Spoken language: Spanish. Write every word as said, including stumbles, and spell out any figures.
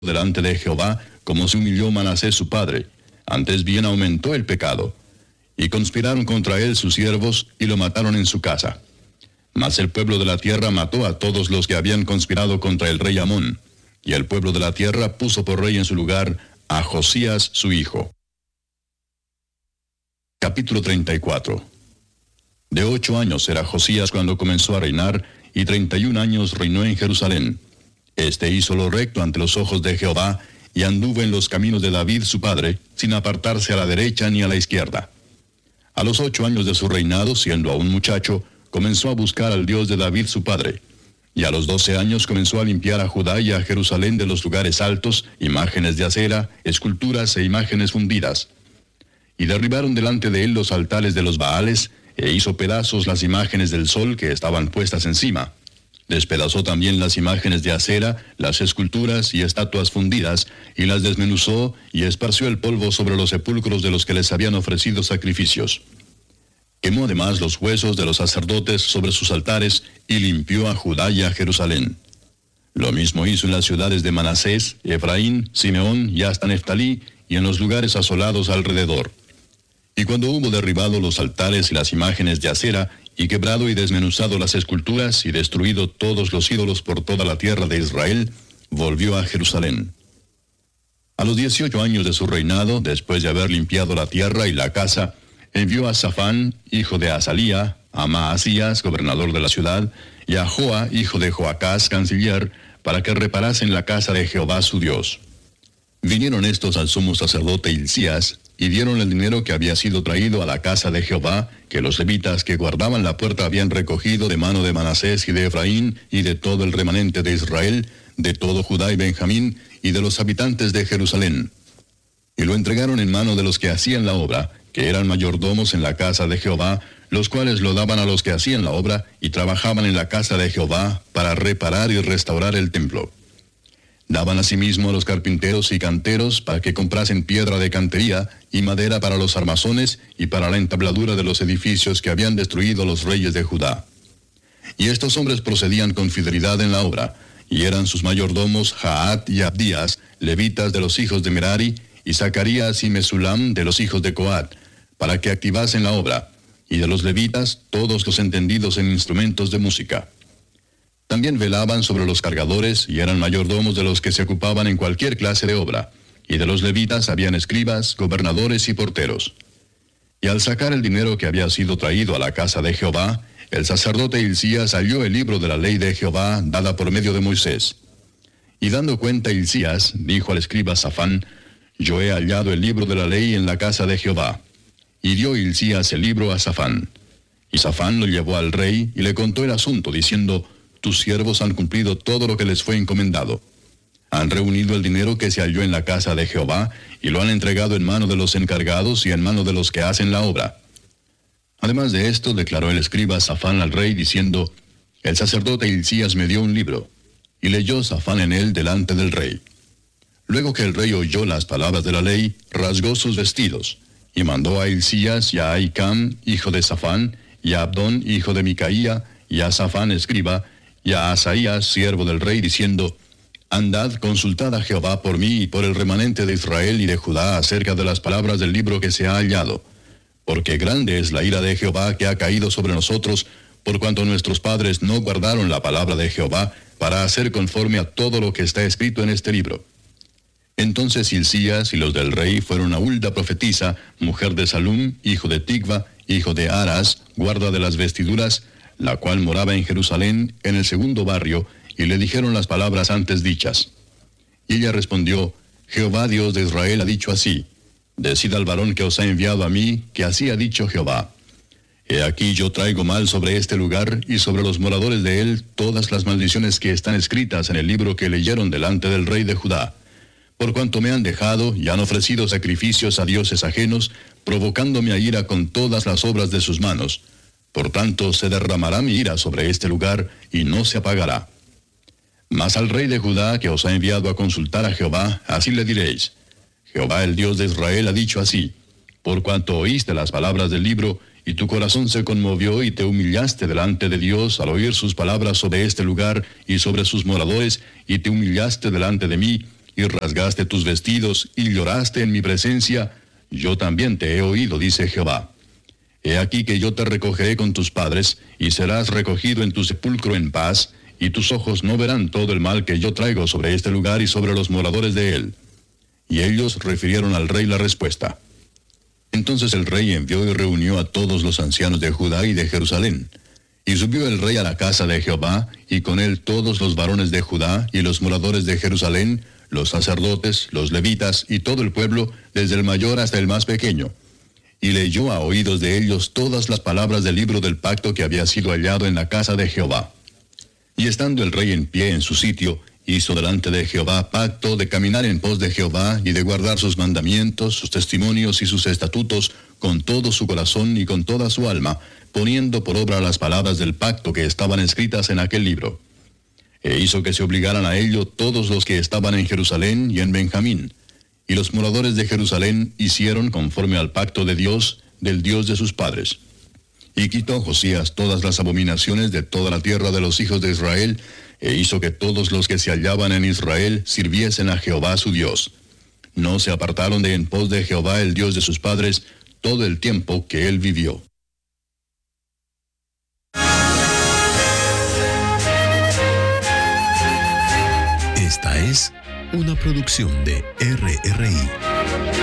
delante de Jehová, como se humilló Manasés su padre. Antes bien aumentó el pecado. Y conspiraron contra él sus siervos, y lo mataron en su casa. Mas el pueblo de la tierra mató a todos los que habían conspirado contra el rey Amón. Y el pueblo de la tierra puso por rey en su lugar a Josías su hijo. Capítulo treinta y cuatro. De ocho años era Josías cuando comenzó a reinar, y treinta y un años reinó en Jerusalén. Este hizo lo recto ante los ojos de Jehová, y anduvo en los caminos de David su padre, sin apartarse a la derecha ni a la izquierda. A los ocho años de su reinado, siendo aún muchacho, comenzó a buscar al Dios de David su padre. Y a los doce años comenzó a limpiar a Judá y a Jerusalén de los lugares altos, imágenes de acera, esculturas e imágenes fundidas. Y derribaron delante de él los altares de los Baales, e hizo pedazos las imágenes del sol que estaban puestas encima. Despedazó también las imágenes de acera, las esculturas y estatuas fundidas, y las desmenuzó, y esparció el polvo sobre los sepulcros de los que les habían ofrecido sacrificios. Quemó además los huesos de los sacerdotes sobre sus altares, y limpió a Judá y a Jerusalén. Lo mismo hizo en las ciudades de Manasés, Efraín, Simeón y hasta Neftalí, y en los lugares asolados alrededor. Y cuando hubo derribado los altares y las imágenes de acera, y quebrado y desmenuzado las esculturas, y destruido todos los ídolos por toda la tierra de Israel, volvió a Jerusalén. A los dieciocho años de su reinado, después de haber limpiado la tierra y la casa, envió a Safán, hijo de Azalía, a Maasías, gobernador de la ciudad, y a Joa, hijo de Joacás, canciller, para que reparasen la casa de Jehová su Dios. Vinieron estos al sumo sacerdote Hilcías, y dieron el dinero que había sido traído a la casa de Jehová, que los levitas que guardaban la puerta habían recogido de mano de Manasés y de Efraín, y de todo el remanente de Israel, de todo Judá y Benjamín, y de los habitantes de Jerusalén. Y lo entregaron en mano de los que hacían la obra, que eran mayordomos en la casa de Jehová, los cuales lo daban a los que hacían la obra, y trabajaban en la casa de Jehová, para reparar y restaurar el templo. Daban asimismo a los carpinteros y canteros para que comprasen piedra de cantería y madera para los armazones y para la entabladura de los edificios que habían destruido los reyes de Judá. Y estos hombres procedían con fidelidad en la obra, y eran sus mayordomos Jaat y Abdías, levitas de los hijos de Merari, y Zacarías y Mesulam de los hijos de Coat, para que activasen la obra, y de los levitas todos los entendidos en instrumentos de música. También velaban sobre los cargadores, y eran mayordomos de los que se ocupaban en cualquier clase de obra, y de los levitas habían escribas, gobernadores y porteros. Y al sacar el dinero que había sido traído a la casa de Jehová, el sacerdote Hilcías halló el libro de la ley de Jehová, dada por medio de Moisés. Y dando cuenta Hilcías, dijo al escriba Safán: Yo he hallado el libro de la ley en la casa de Jehová. Y dio Hilcías el libro a Safán. Y Safán lo llevó al rey, y le contó el asunto, diciendo: Tus siervos han cumplido todo lo que les fue encomendado. Han reunido el dinero que se halló en la casa de Jehová, y lo han entregado en mano de los encargados y en mano de los que hacen la obra. Además de esto, declaró el escriba Safán al rey, diciendo: El sacerdote Hilcías me dio un libro. Y leyó Safán en él delante del rey. Luego que el rey oyó las palabras de la ley, rasgó sus vestidos, y mandó a Hilcías y a Ahicam, hijo de Safán, y a Abdón, hijo de Micaía, y a Safán, escriba, y a Asaías, siervo del rey, diciendo: Andad, consultad a Jehová por mí y por el remanente de Israel y de Judá acerca de las palabras del libro que se ha hallado. Porque grande es la ira de Jehová que ha caído sobre nosotros, por cuanto nuestros padres no guardaron la palabra de Jehová, para hacer conforme a todo lo que está escrito en este libro. Entonces Hilcías y los del rey fueron a Hulda profetisa, mujer de Salum, hijo de Tigva, hijo de Aras, guarda de las vestiduras, la cual moraba en Jerusalén, en el segundo barrio, y le dijeron las palabras antes dichas. Y ella respondió: Jehová Dios de Israel ha dicho así: Decid al varón que os ha enviado a mí, que así ha dicho Jehová: He aquí yo traigo mal sobre este lugar, y sobre los moradores de él, todas las maldiciones que están escritas en el libro que leyeron delante del rey de Judá. Por cuanto me han dejado, y han ofrecido sacrificios a dioses ajenos, provocándome a ira con todas las obras de sus manos. Por tanto, se derramará mi ira sobre este lugar, y no se apagará. Mas al rey de Judá, que os ha enviado a consultar a Jehová, así le diréis: Jehová el Dios de Israel ha dicho así: Por cuanto oíste las palabras del libro, y tu corazón se conmovió y te humillaste delante de Dios al oír sus palabras sobre este lugar y sobre sus moradores, y te humillaste delante de mí, y rasgaste tus vestidos, y lloraste en mi presencia, yo también te he oído, dice Jehová. He aquí que yo te recogeré con tus padres, y serás recogido en tu sepulcro en paz, y tus ojos no verán todo el mal que yo traigo sobre este lugar y sobre los moradores de él. Y ellos refirieron al rey la respuesta. Entonces el rey envió y reunió a todos los ancianos de Judá y de Jerusalén. Y subió el rey a la casa de Jehová, y con él todos los varones de Judá y los moradores de Jerusalén, los sacerdotes, los levitas y todo el pueblo, desde el mayor hasta el más pequeño. Y leyó a oídos de ellos todas las palabras del libro del pacto que había sido hallado en la casa de Jehová. Y estando el rey en pie en su sitio, hizo delante de Jehová pacto de caminar en pos de Jehová y de guardar sus mandamientos, sus testimonios y sus estatutos con todo su corazón y con toda su alma, poniendo por obra las palabras del pacto que estaban escritas en aquel libro. E hizo que se obligaran a ello todos los que estaban en Jerusalén y en Benjamín. Y los moradores de Jerusalén hicieron conforme al pacto de Dios, del Dios de sus padres. Y quitó Josías todas las abominaciones de toda la tierra de los hijos de Israel, e hizo que todos los que se hallaban en Israel sirviesen a Jehová su Dios. No se apartaron de en pos de Jehová el Dios de sus padres todo el tiempo que él vivió. Esta es una producción de R R I.